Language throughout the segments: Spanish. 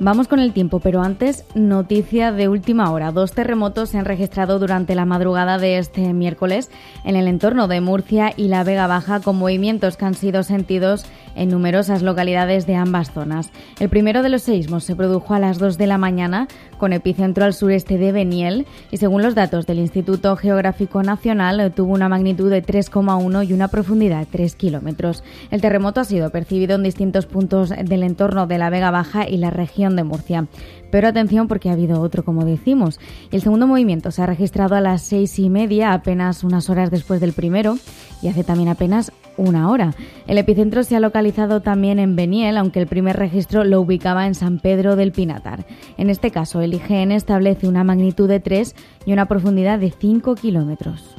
Vamos con el tiempo, pero antes, noticia de última hora. 2 terremotos se han registrado durante la madrugada de este miércoles en el entorno de Murcia y la Vega Baja, con movimientos que han sido sentidos en numerosas localidades de ambas zonas. El primero de los seísmos se produjo a las 2 de la mañana, con epicentro al sureste de Beniel, y según los datos del Instituto Geográfico Nacional, tuvo una magnitud de 3,1 y una profundidad de 3 kilómetros. El terremoto ha sido percibido en distintos puntos del entorno de la Vega Baja y la región de Murcia. Pero atención, porque ha habido otro, como decimos. El segundo movimiento se ha registrado a las 6:30, apenas unas horas después del primero, y hace también apenas una hora. El epicentro se ha localizado también en Beniel, aunque el primer registro lo ubicaba en San Pedro del Pinatar. En este caso, el IGN establece una magnitud de 3 y una profundidad de 5 kilómetros.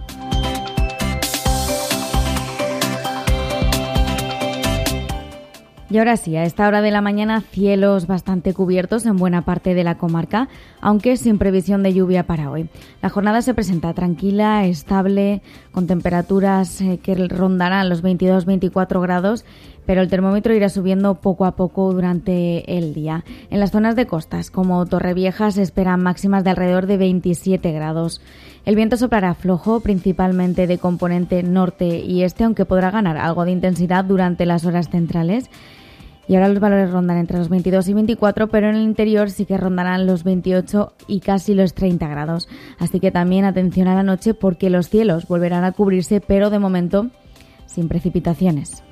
Y ahora sí, a esta hora de la mañana, cielos bastante cubiertos en buena parte de la comarca, aunque sin previsión de lluvia para hoy. La jornada se presenta tranquila, estable, con temperaturas que rondarán los 22-24 grados, pero el termómetro irá subiendo poco a poco durante el día. En las zonas de costas, como Torrevieja, se esperan máximas de alrededor de 27 grados. El viento soplará flojo, principalmente de componente norte y este, aunque podrá ganar algo de intensidad durante las horas centrales. Y ahora los valores rondan entre los 22 y 24, pero en el interior sí que rondarán los 28 y casi los 30 grados. Así que también atención a la noche, porque los cielos volverán a cubrirse, pero de momento sin precipitaciones.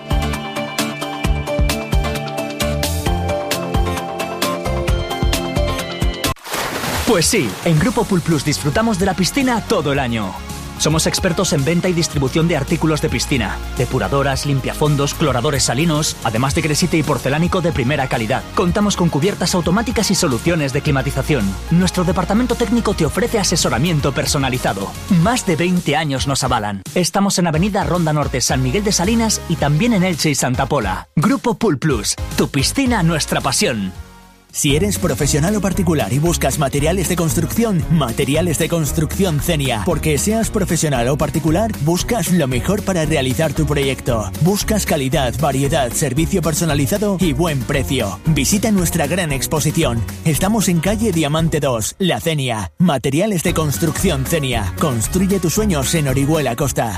Pues sí, en Grupo Pool Plus disfrutamos de la piscina todo el año. Somos expertos en venta y distribución de artículos de piscina, depuradoras, limpiafondos, cloradores salinos, además de gresite y porcelánico de primera calidad. Contamos con cubiertas automáticas y soluciones de climatización. Nuestro departamento técnico te ofrece asesoramiento personalizado. Más de 20 años nos avalan. Estamos en Avenida Ronda Norte, San Miguel de Salinas y también en Elche y Santa Pola. Grupo Pool Plus, tu piscina, nuestra pasión. Si eres profesional o particular y buscas materiales de construcción Cenia. Porque seas profesional o particular, buscas lo mejor para realizar tu proyecto. Buscas calidad, variedad, servicio personalizado y buen precio. Visita nuestra gran exposición. Estamos en calle Diamante 2, La Cenia. Materiales de construcción Cenia. Construye tus sueños en Orihuela Costa.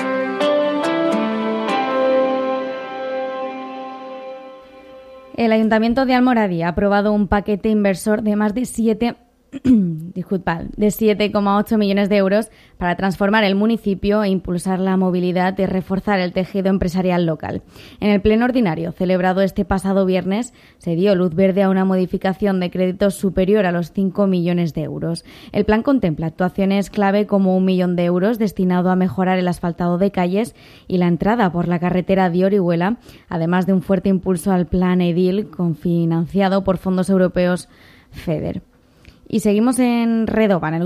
El Ayuntamiento de Almoradí ha aprobado un paquete inversor de más de 7,8 millones de euros para transformar el municipio e impulsar la movilidad y reforzar el tejido empresarial local. En el pleno ordinario, celebrado este pasado viernes, se dio luz verde a una modificación de créditos superior a los 5 millones de euros. El plan contempla actuaciones clave como 1 millón de euros destinado a mejorar el asfaltado de calles y la entrada por la carretera de Orihuela, además de un fuerte impulso al plan Edil, cofinanciado por fondos europeos FEDER. Y seguimos en Redova, en el